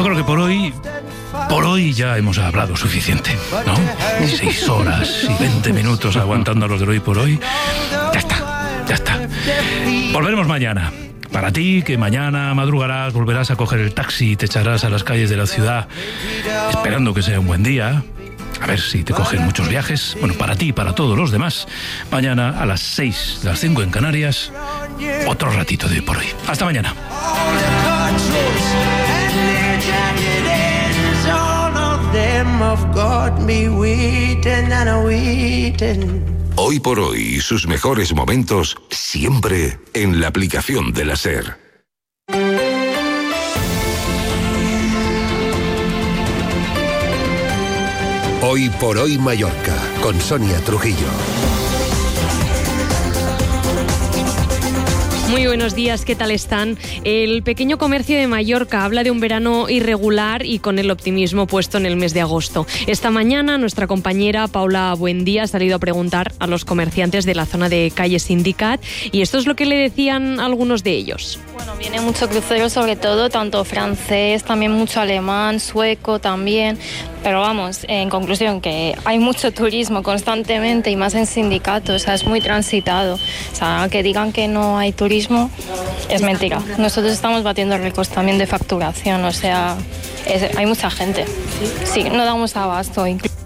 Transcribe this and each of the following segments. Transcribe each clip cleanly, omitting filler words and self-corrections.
yo creo que por hoy ya hemos hablado suficiente, ¿no? 6 horas y 20 minutos aguantando a los de hoy por hoy. Ya está. Volveremos mañana. Para ti, que mañana madrugarás, volverás a coger el taxi y te echarás a las calles de la ciudad, esperando que sea un buen día. A ver si te cogen muchos viajes. Bueno, para ti y para todos los demás, mañana a las 6, las 5 en Canarias, otro ratito de hoy por hoy. Hasta mañana. Hoy por hoy y sus mejores momentos siempre en la aplicación de la SER. Hoy por hoy Mallorca, con Sonia Trujillo. Muy buenos días, ¿qué tal están? El pequeño comercio de Mallorca habla de un verano irregular y con el optimismo puesto en el mes de agosto. Esta mañana nuestra compañera Paula Buendía ha salido a preguntar a los comerciantes de la zona de calle Sindicat y esto es lo que le decían algunos de ellos. Bueno, viene mucho crucero sobre todo, tanto francés, también mucho alemán, sueco también, pero vamos, en conclusión que hay mucho turismo constantemente y más en Sindicato, o sea, es muy transitado, o sea, que digan que no hay turismo es mentira. Nosotros estamos batiendo récords también de facturación, o sea, hay mucha gente. Sí, no damos abasto.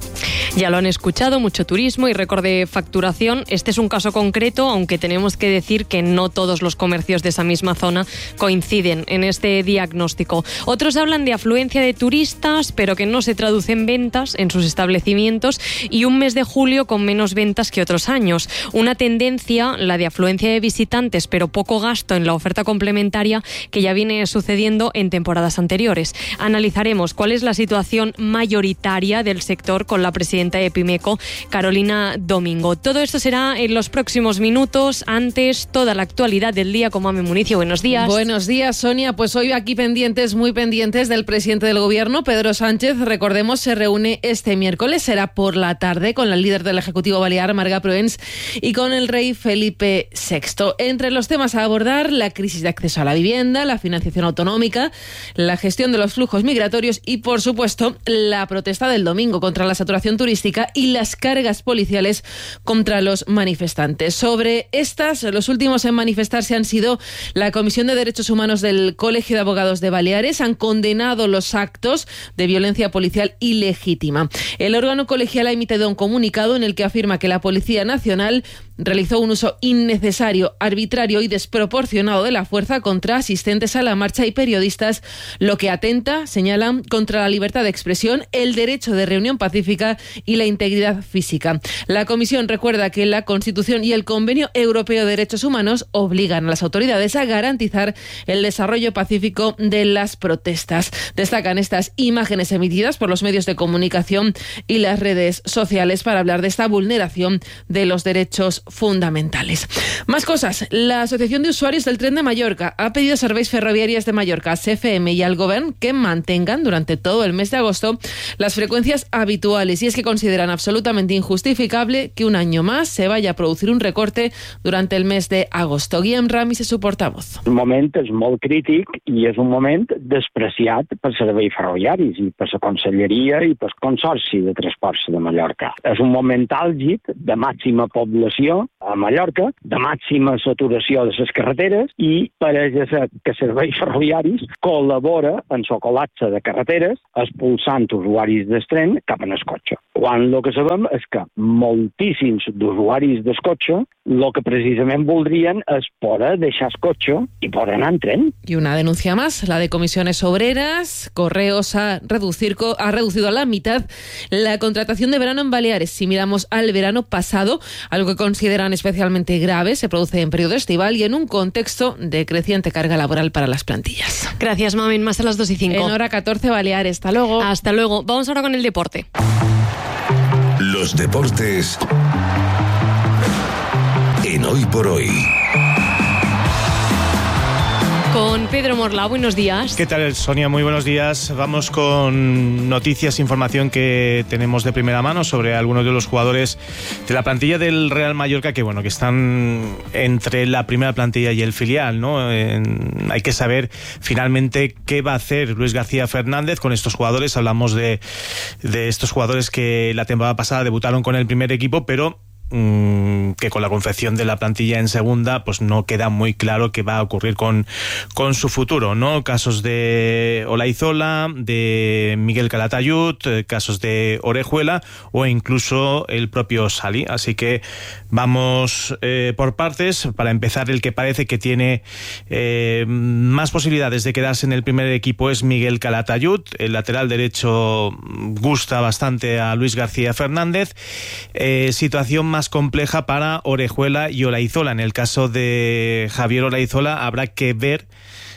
Ya lo han escuchado, mucho turismo y récord de facturación. Este es un caso concreto, aunque tenemos que decir que no todos los comercios de esa misma zona coinciden en este diagnóstico. Otros hablan de afluencia de turistas, pero que no se traduce en ventas en sus establecimientos y un mes de julio con menos ventas que otros años. Una tendencia, la de afluencia de visitantes, pero poco gasto en la oferta complementaria que ya viene sucediendo en temporadas anteriores. Analizaremos cuál es la situación mayoritaria del sector con la presidenta de Pimeco, Carolina Domingo. Todo esto será en los próximos minutos. Antes, toda la actualidad del día con Mame Municio. Buenos días. Buenos días, Sonia. Pues hoy aquí muy pendientes del presidente del Gobierno, Pedro Sánchez. Recordemos, se reúne este miércoles, será por la tarde, con la líder del Ejecutivo Balear, Marga Proens, y con el rey Felipe VI. Entre los temas a abordar, la crisis de acceso a la vivienda, la financiación autonómica, la gestión de los flujos migratorios y, por supuesto, la protesta del domingo contra la saturación turística y las cargas policiales contra los manifestantes. Sobre estas, los últimos en manifestarse han sido la Comisión de Derechos Humanos del Colegio de Abogados de Baleares. Han condenado los actos de violencia policial ilegítima. El órgano colegial ha emitido un comunicado en el que afirma que la Policía Nacional realizó un uso innecesario, arbitrario y desproporcionado de la fuerza contra asistentes a la marcha y periodistas, lo que atenta, señalan, contra la libertad de expresión, el derecho de reunión pacífica y la integridad física. La comisión recuerda que la Constitución y el Convenio Europeo de Derechos Humanos obligan a las autoridades a garantizar el desarrollo pacífico de las protestas. Destacan estas imágenes emitidas por los medios de comunicación y las redes sociales para hablar de esta vulneración de los derechos fundamentales. Más cosas. La Asociación de Usuarios del Tren de Mallorca ha pedido a Serveis Ferroviarias de Mallorca, CFM y al Govern que mantengan durante todo el mes de agosto las frecuencias habituales, y es que consideran absolutamente injustificable que un año más se vaya a producir un recorte durante el mes de agosto. Guillem Ramis és su portavoz. El moment és molt crític i és un moment despreciat per serveis ferroviaris i per la Conselleria i per Consorci de Transports de Mallorca. És un moment àlgid de màxima població a Mallorca, de màxima saturació de les carreteres, i pareix ser que serveis ferroviaris col·labora en el col·lapse de carreteres expulsant usuaris del tren cap en el cotxe. Quan el que sabem és que moltíssims d'usuaris del cotxe el que precisament voldrien és poder deixar el cotxe i poder anar en tren. Y una denuncia más, la de comisiones obreras. Correos ha reducido a la mitad la contratación de verano en Baleares. Si miramos al verano pasado, algo que consideran especialmente grave, se produce en periodo estival y en un contexto de creciente carga laboral para las plantillas. Gracias, Mamen. Más a las 2:05. En hora 14 Baleares. Hasta luego. Hasta luego. Vamos ahora con el deporte. Los deportes en Hoy por Hoy. Con Pedro Morla, buenos días. ¿Qué tal, Sonia? Muy buenos días. Vamos con noticias, información que tenemos de primera mano sobre algunos de los jugadores de la plantilla del Real Mallorca que están entre la primera plantilla y el filial, ¿no? Hay que saber finalmente qué va a hacer Luis García Fernández con estos jugadores. Hablamos de estos jugadores que la temporada pasada debutaron con el primer equipo, pero que con la confección de la plantilla en segunda pues no queda muy claro qué va a ocurrir con su futuro, ¿no? Casos de Olaizola, de Miguel Calatayud, casos de Orejuela o incluso el propio Sali. Así que vamos por partes. Para empezar, el que parece que tiene más posibilidades de quedarse en el primer equipo es Miguel Calatayud. El lateral derecho gusta bastante a Luis García Fernández. Situación más compleja para Orejuela y Olaizola. En el caso de Javier Olaizola habrá que ver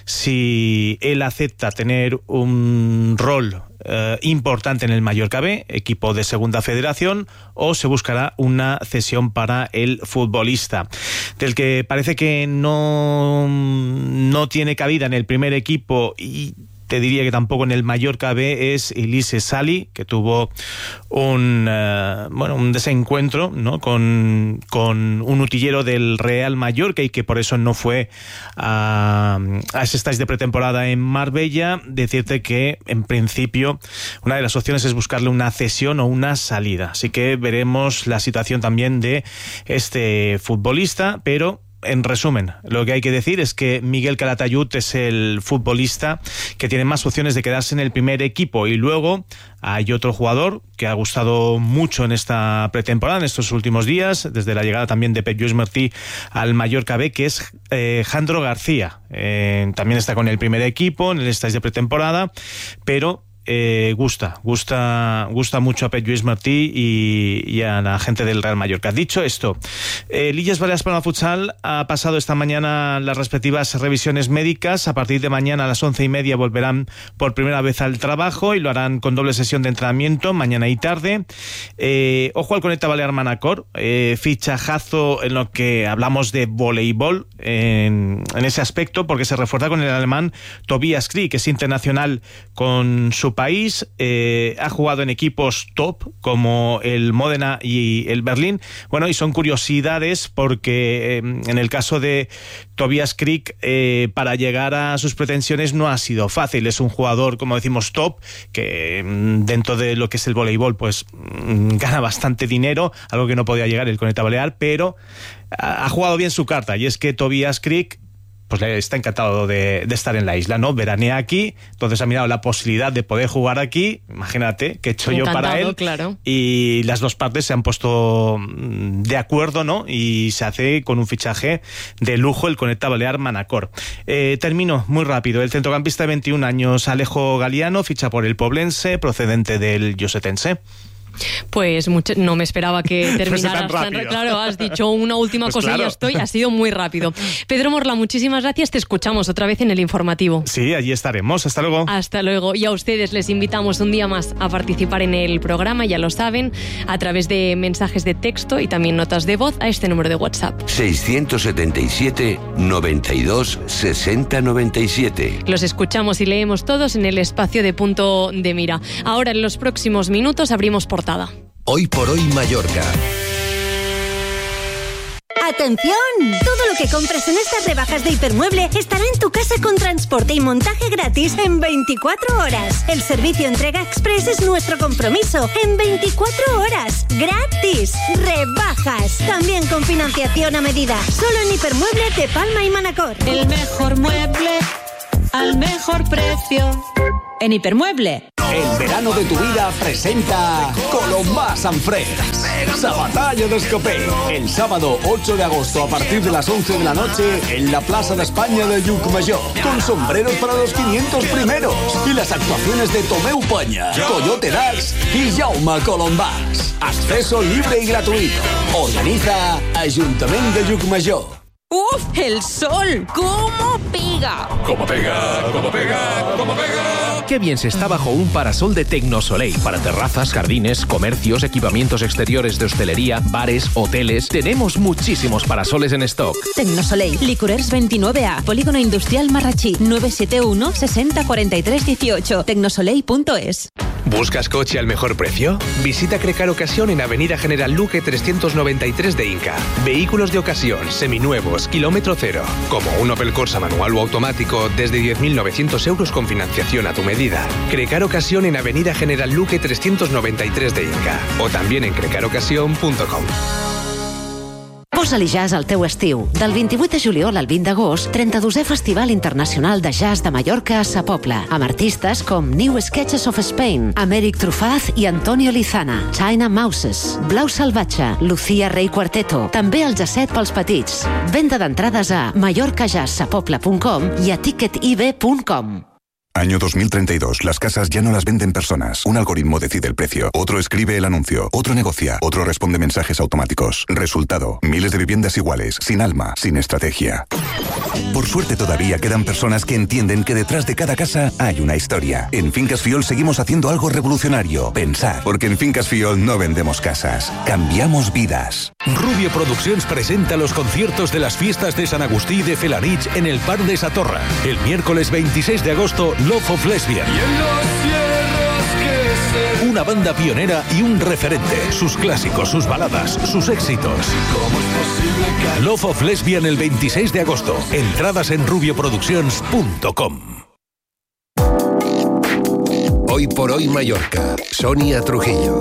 si él acepta tener un rol importante en el Mallorca B, equipo de segunda federación, o se buscará una cesión para el futbolista. Del que parece que no tiene cabida en el primer equipo y te diría que tampoco en el Mallorca B es Elise Sali, que tuvo un desencuentro, ¿no? con un utillero del Real Mallorca y que por eso no fue a ese stage de pretemporada en Marbella. Decirte que en principio una de las opciones es buscarle una cesión o una salida. Así que veremos la situación también de este futbolista, pero en resumen, lo que hay que decir es que Miguel Calatayud es el futbolista que tiene más opciones de quedarse en el primer equipo, y luego hay otro jugador que ha gustado mucho en esta pretemporada, en estos últimos días, desde la llegada también de Pep Lluís Martí al Mallorca B, que es Jandro García. También está con el primer equipo en el stage de pretemporada, pero gusta mucho a Pep Lluís Martí y a la gente del Real Mallorca. Dicho esto, Illes Balears Palma Futsal ha pasado esta mañana las respectivas revisiones médicas. A partir de mañana a las 11:30 volverán por primera vez al trabajo y lo harán con doble sesión de entrenamiento mañana y tarde. Ojo al Conecta Balear Manacor, fichajazo en lo que hablamos de voleibol en ese aspecto, porque se refuerza con el alemán Tobias Krieg, que es internacional con su país, ha jugado en equipos top como el Módena y el Berlín. Bueno, y son curiosidades porque en el caso de Tobias Krieg, para llegar a sus pretensiones no ha sido fácil. Es un jugador, como decimos, top, que dentro de lo que es el voleibol pues gana bastante dinero, algo que no podía llegar el Conecta Balear, pero ha jugado bien su carta, y es que Tobias Krieg pues está encantado de estar en la isla, ¿no? Veranea aquí, entonces ha mirado la posibilidad de poder jugar aquí. Imagínate qué he hecho encantado, yo para él. Claro. Y las dos partes se han puesto de acuerdo, ¿no? Y se hace con un fichaje de lujo el Conecta Balear Manacor. Termino muy rápido. El centrocampista de 21 años, Alejo Galiano, ficha por el Poblense, procedente del Llosetense. Pues no me esperaba que terminaras tan rápido. Claro, has dicho una última pues cosa claro. Y ha sido muy rápido. Pedro Morla, muchísimas gracias. Te escuchamos otra vez en el informativo. Sí, allí estaremos. Hasta luego. Hasta luego. Y a ustedes les invitamos un día más a participar en el programa, ya lo saben, a través de mensajes de texto y también notas de voz a este número de WhatsApp. 677 92 60 97. Los escuchamos y leemos todos en el espacio de Punto de Mira. Ahora, en los próximos minutos, abrimos portada. Hoy por hoy Mallorca. ¡Atención! Todo lo que compras en estas rebajas de Hipermueble estará en tu casa con transporte y montaje gratis en 24 horas. El servicio entrega express es nuestro compromiso. En 24 horas. ¡Gratis! ¡Rebajas! También con financiación a medida. Solo en Hipermueble de Palma y Manacor. El mejor mueble al mejor precio. En Hipermueble. El verano de tu vida presenta Colombà Sanfrés. Sabatalla d'Escopet. El sábado 8 de agosto a partir de las 11 de la noche en la Plaza de España de Llucmajor. Con sombreros para los 500 primeros. Y las actuaciones de Tomeu Peña, Coyote Dax y Jaume Colombàs. Acceso libre y gratuito. Organiza Ayuntamiento de Llucmajor. ¡Uf! ¡El sol! ¿Cómo pega? ¿Cómo pega? ¿Cómo pega? ¿Cómo pega? Qué bien se está bajo un parasol de Tecnosoleil para terrazas, jardines, comercios, equipamientos exteriores de hostelería, bares, hoteles. Tenemos muchísimos parasoles en stock. Tecnosoleil, Licorers 29A, Polígono Industrial Marrachí, 971 60 43 18, tecnosoleil.es. ¿Buscas coche al mejor precio? Visita Crecar Ocasión en Avenida General Luque 393 de Inca. Vehículos de ocasión, seminuevos, kilómetro cero. Como un Opel Corsa manual o automático desde 10.900 euros con financiación a tu medida. Crecar Ocasión en Avenida General Luque 393 de Inca. O también en crecarocasión.com. Posa-li jazz al teu estiu. Del 28 de juliol al 20 d'agost, 32è Festival Internacional de Jazz de Mallorca a Sa Pobla, amb artistes com New Sketches of Spain, Améric Trufaz i Antonio Lizana, China Mouses, Blau Salvatge, Lucía Rey Quarteto, també el jazet pels petits. Venda d'entrades a mallorcajazzsapobla.com i a ticketib.com. Año 2032. Las casas ya no las venden personas. Un algoritmo decide el precio. Otro escribe el anuncio. Otro negocia. Otro responde mensajes automáticos. Resultado: miles de viviendas iguales, sin alma, sin estrategia. Por suerte todavía quedan personas que entienden que detrás de cada casa hay una historia. En Fincas Fiol seguimos haciendo algo revolucionario. Pensar. Porque en Fincas Fiol no vendemos casas. Cambiamos vidas. Rubio Produccions presenta los conciertos de las fiestas de San Agustí de Felanich en el Parc de Satorra. El miércoles 26 de agosto, Love of Lesbian. Una banda pionera y un referente. Sus clásicos, sus baladas, sus éxitos. Love of Lesbian el 26 de agosto. Entradas en rubioproduccions.com. Hoy por hoy Mallorca. Sonia Trujillo.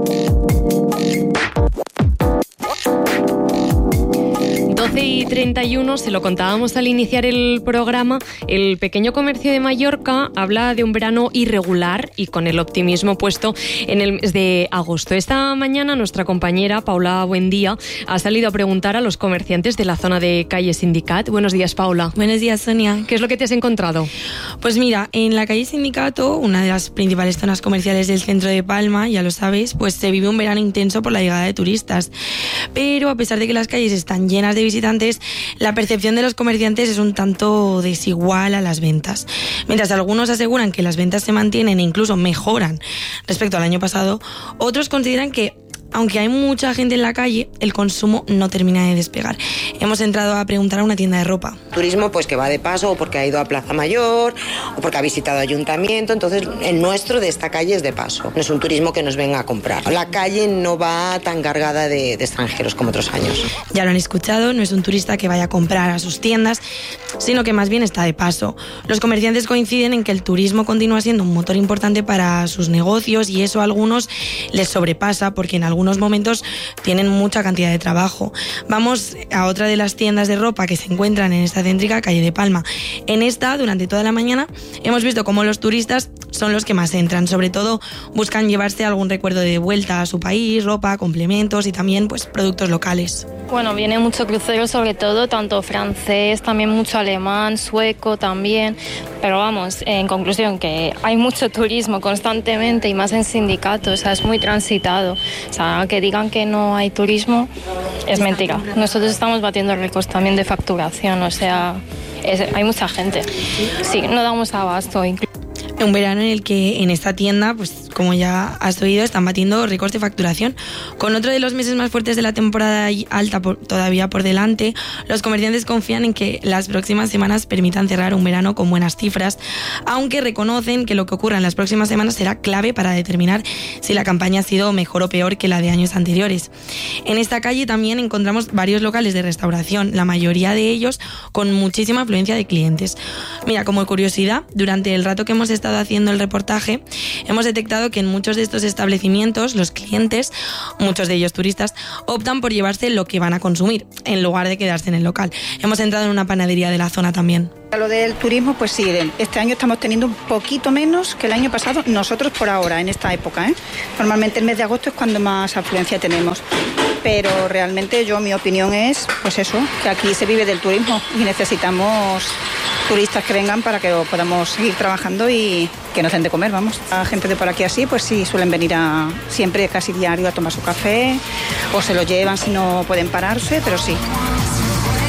Y 31, se lo contábamos al iniciar el programa, el pequeño comercio de Mallorca habla de un verano irregular y con el optimismo puesto en el mes de agosto. Esta mañana nuestra compañera Paula Buendía ha salido a preguntar a los comerciantes de la zona de calle Sindicat. Buenos días, Paula. Buenos días, Sonia. ¿Qué es lo que te has encontrado? Pues mira, en la calle Sindicato, una de las principales zonas comerciales del centro de Palma, ya lo sabéis, pues se vive un verano intenso por la llegada de turistas. Pero a pesar de que las calles están llenas de visitantes, la percepción de los comerciantes es un tanto desigual a las ventas. Mientras algunos aseguran que las ventas se mantienen e incluso mejoran respecto al año pasado, otros consideran que aunque hay mucha gente en la calle, el consumo no termina de despegar. Hemos entrado a preguntar a una tienda de ropa. Turismo pues que va de paso o porque ha ido a Plaza Mayor o porque ha visitado ayuntamiento, entonces el nuestro de esta calle es de paso. No es un turismo que nos venga a comprar. La calle no va tan cargada de extranjeros como otros años. Ya lo han escuchado, no es un turista que vaya a comprar a sus tiendas, sino que más bien está de paso. Los comerciantes coinciden en que el turismo continúa siendo un motor importante para sus negocios y eso a algunos les sobrepasa porque en algunos momentos tienen mucha cantidad de trabajo. Vamos a otra de las tiendas de ropa que se encuentran en esta céntrica calle de Palma. En esta, durante toda la mañana, hemos visto cómo los turistas son los que más entran. Sobre todo buscan llevarse algún recuerdo de vuelta a su país, ropa, complementos y también pues productos locales. Bueno, viene mucho crucero, sobre todo, tanto francés, también mucho alemán, sueco también. Pero vamos, en conclusión, que hay mucho turismo constantemente y más en Sindicato, o sea, es muy transitado. O sea, que digan que no hay turismo es mentira. Nosotros estamos batiendo récords también de facturación, o sea, hay mucha gente. Sí, no damos abasto. Un verano en el que en esta tienda, pues como ya has oído, están batiendo récords de facturación. Con otro de los meses más fuertes de la temporada alta todavía por delante, los comerciantes confían en que las próximas semanas permitan cerrar un verano con buenas cifras, aunque reconocen que lo que ocurra en las próximas semanas será clave para determinar si la campaña ha sido mejor o peor que la de años anteriores. En esta calle también encontramos varios locales de restauración, la mayoría de ellos con muchísima afluencia de clientes. Mira, como curiosidad, durante el rato que hemos estado haciendo el reportaje, hemos detectado que en muchos de estos establecimientos los clientes, muchos de ellos turistas, optan por llevarse lo que van a consumir en lugar de quedarse en el local. Hemos entrado en una panadería de la zona también. A lo del turismo, pues sí, este año estamos teniendo un poquito menos que el año pasado, nosotros por ahora, en esta época, ¿eh? Normalmente el mes de agosto es cuando más afluencia tenemos, pero realmente mi opinión es, pues eso, que aquí se vive del turismo y necesitamos turistas que vengan para que podamos seguir trabajando y que nos den de comer, vamos. La gente de por aquí así, pues sí, suelen venir siempre casi diario a tomar su café o se lo llevan si no pueden pararse, pero sí.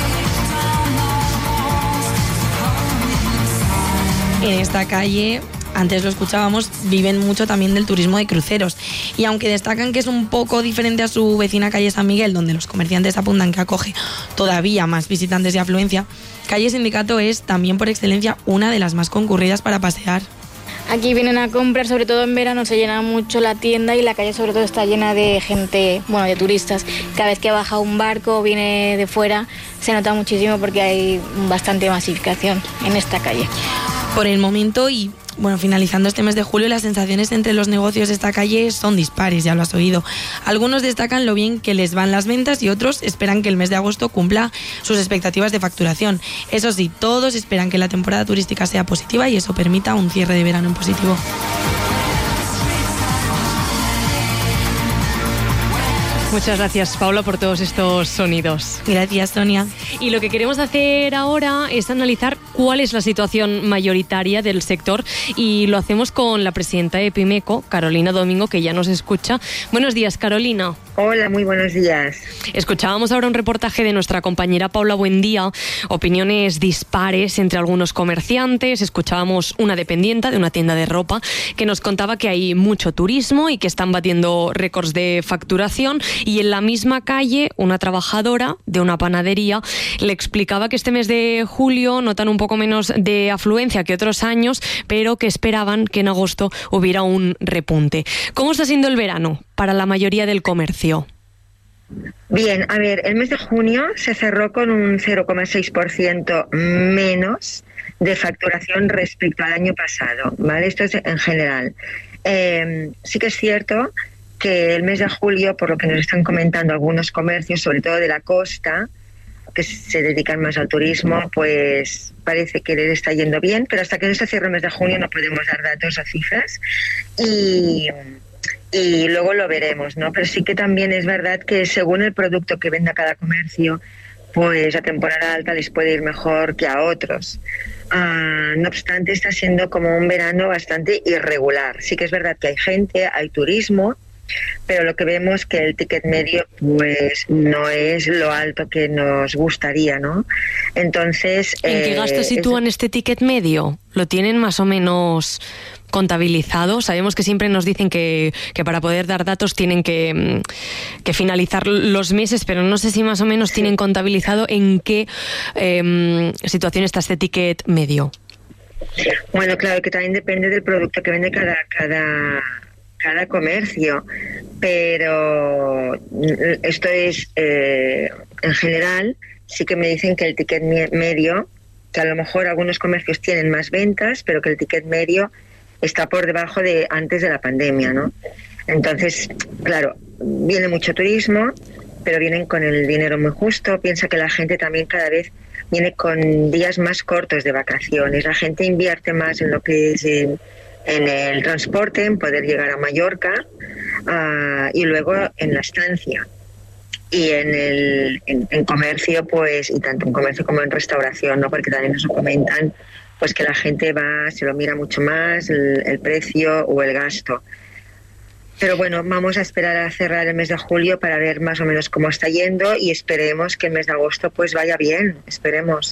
En esta calle antes lo escuchábamos, viven mucho también del turismo de cruceros. Y aunque destacan que es un poco diferente a su vecina calle San Miguel, donde los comerciantes apuntan que acoge todavía más visitantes y afluencia, calle Sindicato es también por excelencia una de las más concurridas para pasear. Aquí vienen a comprar, sobre todo en verano se llena mucho la tienda y la calle sobre todo está llena de gente, bueno, de turistas. Cada vez que baja un barco o viene de fuera se nota muchísimo porque hay bastante masificación en esta calle. Por el momento y bueno, finalizando este mes de julio, las sensaciones entre los negocios de esta calle son dispares, ya lo has oído. Algunos destacan lo bien que les van las ventas y otros esperan que el mes de agosto cumpla sus expectativas de facturación. Eso sí, todos esperan que la temporada turística sea positiva y eso permita un cierre de verano en positivo. Muchas gracias, Paula, por todos estos sonidos. Gracias, Sonia. Y lo que queremos hacer ahora es analizar cuál es la situación mayoritaria del sector y lo hacemos con la presidenta de Pimeco, Carolina Domingo, que ya nos escucha. Buenos días, Carolina. Hola, muy buenos días. Escuchábamos ahora un reportaje de nuestra compañera Paula Buendía, opiniones dispares entre algunos comerciantes. Escuchábamos una dependienta de una tienda de ropa que nos contaba que hay mucho turismo y que están batiendo récords de facturación. Y en la misma calle, una trabajadora de una panadería le explicaba que este mes de julio notan un poco menos de afluencia que otros años, pero que esperaban que en agosto hubiera un repunte. ¿Cómo está siendo el verano para la mayoría del comercio? Bien, a ver, el mes de junio se cerró con un 0,6% menos de facturación respecto al año pasado, ¿vale? Esto es en general. Sí que es cierto que el mes de julio, por lo que nos están comentando algunos comercios, sobre todo de la costa, que se dedican más al turismo, pues parece que les está yendo bien, pero hasta que no se cierre el mes de junio no podemos dar datos o cifras y luego lo veremos, ¿no? Pero sí que también es verdad que según el producto que venda cada comercio, pues la temporada alta les puede ir mejor que a otros. No obstante, está siendo como un verano bastante irregular. Sí que es verdad que hay gente, hay turismo, pero lo que vemos es que el ticket medio pues no es lo alto que nos gustaría, ¿no? Entonces, ¿en qué gasto sitúan este ticket medio? ¿Lo tienen más o menos contabilizado? Sabemos que siempre nos dicen que para poder dar datos tienen que finalizar los meses, pero no sé si más o menos tienen contabilizado en qué situación está este ticket medio. Bueno, claro que también depende del producto que vende cada comercio, pero esto es en general. Sí que me dicen que el ticket medio, que a lo mejor algunos comercios tienen más ventas, pero que el ticket medio está por debajo de antes de la pandemia, ¿no? Entonces, claro, viene mucho turismo, pero vienen con el dinero muy justo. Piensa que la gente también cada vez viene con días más cortos de vacaciones. La gente invierte más en lo que es en el transporte, en poder llegar a Mallorca y luego en la estancia. Y en comercio, pues, y tanto en comercio como en restauración, ¿no? Porque también nos comentan pues que la gente se lo mira mucho más, el precio o el gasto. Pero bueno, vamos a esperar a cerrar el mes de julio para ver más o menos cómo está yendo y esperemos que el mes de agosto pues vaya bien, esperemos.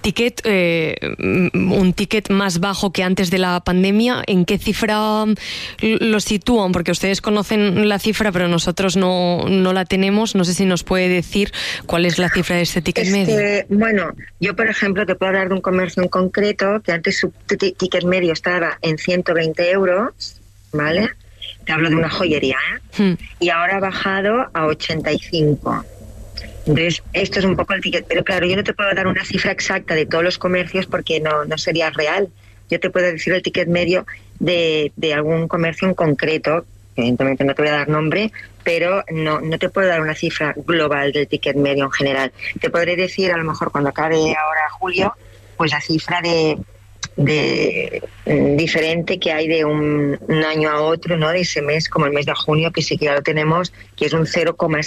Un ticket más bajo que antes de la pandemia, ¿en qué cifra lo sitúan? Porque ustedes conocen la cifra, pero nosotros no la tenemos. No sé si nos puede decir cuál es la cifra de este ticket medio. Bueno, yo por ejemplo te puedo hablar de un comercio en concreto que antes su ticket medio estaba en 120 euros, ¿vale? Te hablo de una joyería, ¿eh? Y ahora ha bajado a 85. Entonces, esto es un poco el ticket. Pero claro, yo no te puedo dar una cifra exacta de todos los comercios porque no sería real. Yo te puedo decir el ticket medio de algún comercio en concreto. Evidentemente no te voy a dar nombre, pero no te puedo dar una cifra global del ticket medio en general. Te podré decir, a lo mejor cuando acabe ahora julio, pues la cifra de diferente que hay de un año a otro, ¿no? De ese mes, como el mes de junio, que sí que ya lo tenemos, que es un 0,6%.